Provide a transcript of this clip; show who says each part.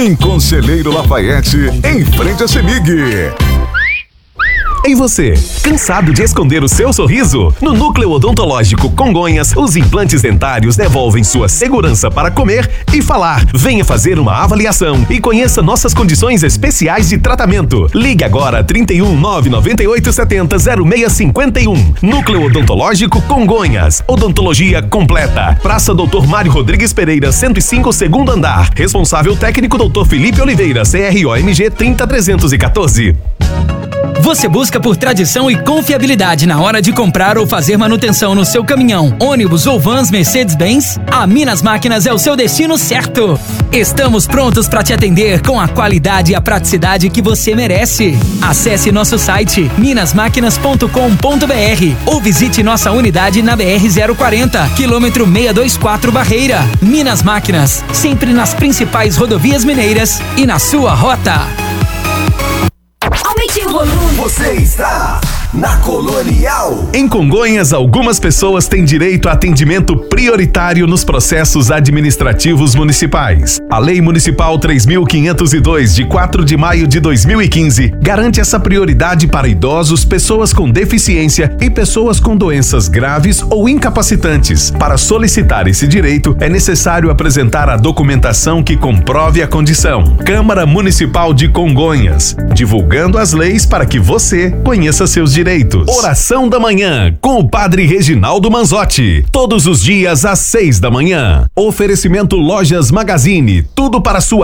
Speaker 1: em Conselheiro Lafayette, em frente à CEMIG.
Speaker 2: E você, cansado de esconder o seu sorriso? No Núcleo Odontológico Congonhas, os implantes dentários devolvem sua segurança para comer e falar. Venha fazer uma avaliação e conheça nossas condições especiais de tratamento. Ligue agora 31 998 70 0651. Núcleo Odontológico Congonhas. Odontologia completa. Praça Dr. Mário Rodrigues Pereira, 105, segundo andar. Responsável técnico Dr. Felipe Oliveira, CROMG 30314.
Speaker 3: Você busca por tradição e confiabilidade na hora de comprar ou fazer manutenção no seu caminhão, ônibus ou vans Mercedes-Benz? A Minas Máquinas é o seu destino certo. Estamos prontos para te atender com a qualidade e a praticidade que você merece. Acesse nosso site minasmáquinas.com.br ou visite nossa unidade na BR-040, quilômetro 624 Barreira. Minas Máquinas, sempre nas principais rodovias mineiras e na sua rota.
Speaker 4: Aumente o volume.
Speaker 5: Você está na Colonial.
Speaker 2: Em Congonhas, algumas pessoas têm direito a atendimento prioritário nos processos administrativos municipais. A Lei Municipal 3.502, de 4 de maio de 2015, garante essa prioridade para idosos, pessoas com deficiência e pessoas com doenças graves ou incapacitantes. Para solicitar esse direito, é necessário apresentar a documentação que comprove a condição. Câmara Municipal de Congonhas, divulgando as leis para que você conheça seus direitos. Oração da Manhã, com o Padre Reginaldo Manzotti. Todos os dias às 6 da manhã. Oferecimento Lojas Magazine. Tudo para sua